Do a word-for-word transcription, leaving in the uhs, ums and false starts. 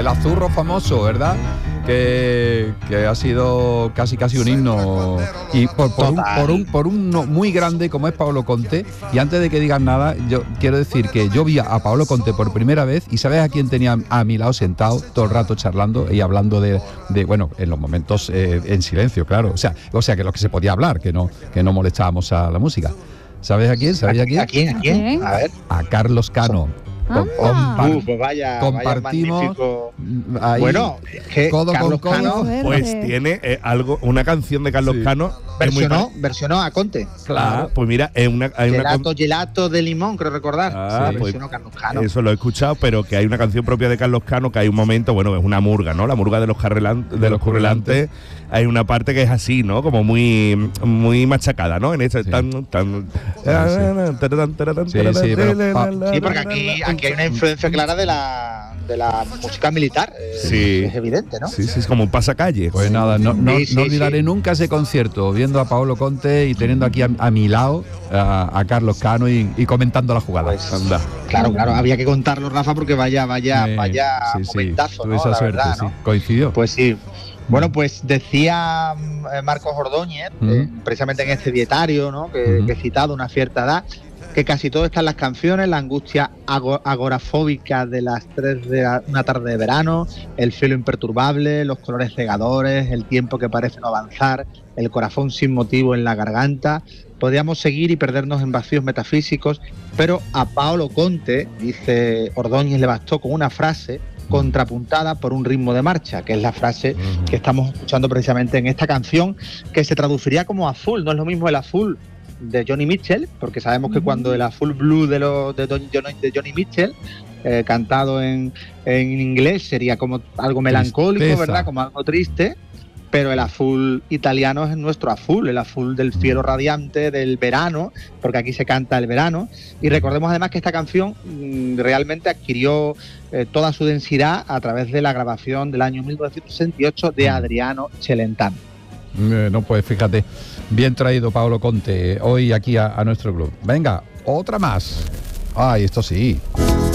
azurro famoso, ¿verdad? Que, que ha sido casi casi un himno y por, por, un, por un por un no muy grande como es Paolo Conte. Y antes de que digan nada, yo quiero decir que yo vi a Paolo Conte por primera vez y ¿sabes a quién tenía a mi lado sentado todo el rato charlando y hablando de, de bueno, en los momentos eh, en silencio, claro, o sea, o sea que los que se podía hablar, que no que no molestábamos a la música. ¿Sabes a quién? ¿Sabéis a quién? ¿A quién? ¿A quién? A ver. A Carlos Cano. Com compar uh, pues vaya, compartimos vaya ahí, bueno, que codo Carlos con codo, Cano pues tiene eh, algo, una canción de Carlos sí. Cano versionó, versionó a Conte. Claro, ah, pues mira, es una hay gelato, una gelato de limón, creo recordar. Ah, sí, pues, versionó Carlos Cano. Eso lo he escuchado, pero que hay una canción propia de Carlos Cano que hay un momento, bueno, es una murga, ¿no? La murga de los carrelantes, de los currelantes. Hay una parte que es así, ¿no? Como muy muy machacada, ¿no? En esa sí. tan tan sí, sí, pero, sí, porque aquí aquí hay una influencia clara de la de la música militar, eh, sí. es evidente, ¿no? Sí, sí, es como un pasacalle. Pues nada, no, no, sí, sí, no olvidaré sí. nunca ese concierto, viendo a Paolo Conte y teniendo aquí a, a mi lado a, a Carlos Cano y, y comentando la jugada. Pues, Anda. Claro, claro, había que contarlo, Rafa, porque vaya, vaya, eh, vaya sí, momentazo, sí, ¿no? Esa la suerte, verdad, sí. ¿no? Coincidió. Pues sí. Bueno, pues decía eh, Marcos Ordóñez, uh-huh. eh, precisamente en este dietario, ¿no? que, uh-huh. que he citado, una cierta edad, que casi todo está en las canciones, la angustia ag- agorafóbica de las tres de la, una tarde de verano, el cielo imperturbable, los colores cegadores, el tiempo que parece no avanzar, el corazón sin motivo en la garganta. Podríamos seguir y perdernos en vacíos metafísicos, pero a Paolo Conte, dice Ordóñez, le bastó con una frase contrapuntada por un ritmo de marcha, que es la frase uh-huh. que estamos escuchando precisamente en esta canción, que se traduciría como azul. No es lo mismo el azul de Johnny Mitchell, porque sabemos que cuando el azul blue de, los, de, Don, de Johnny Mitchell, eh, cantado en, en inglés, sería como algo melancólico, Tristeza. ¿verdad? Como algo triste. Pero el azul italiano es nuestro azul, el azul del cielo radiante, del verano, porque aquí se canta el verano. Y recordemos además que esta canción mmm, realmente adquirió eh, toda su densidad a través de la grabación del año mil novecientos sesenta y ocho de Adriano Celentano. Eh, no, pues fíjate, bien traído Paolo Conte hoy aquí a, a nuestro club. Venga, otra más. Ay, esto sí.